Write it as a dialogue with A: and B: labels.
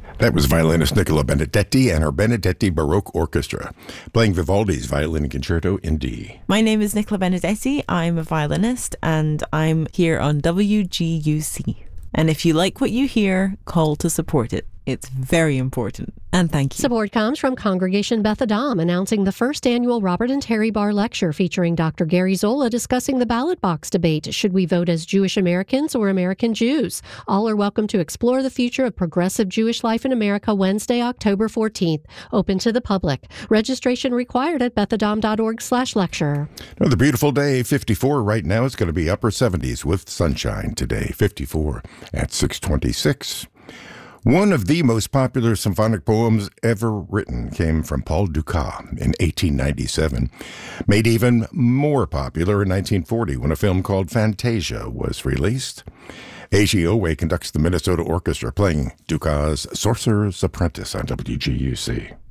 A: That was violinist Nicola Benedetti and her Benedetti Baroque Orchestra, playing Vivaldi's Violin Concerto in D.
B: My name is Nicola Benedetti. I'm a violinist and I'm here on WGUC. And if you like what you hear, call to support it. It's very important. And thank you.
C: Support comes from Congregation Beth Adam, announcing the first annual Robert and Terry Barr Lecture featuring Dr. Gary Zola discussing the ballot box debate. Should we vote as Jewish Americans or American Jews? All are welcome to explore the future of progressive Jewish life in America Wednesday, October 14th. Open to the public. Registration required at bethadam.org/lecture.
A: Another beautiful day, 54 right now. It's going to be upper 70s with sunshine today, 54 at 6:26. One of the most popular symphonic poems ever written came from Paul Dukas in 1897, made even more popular in 1940 when a film called Fantasia was released. A.G. Owe conducts the Minnesota Orchestra playing Dukas' Sorcerer's Apprentice on WGUC.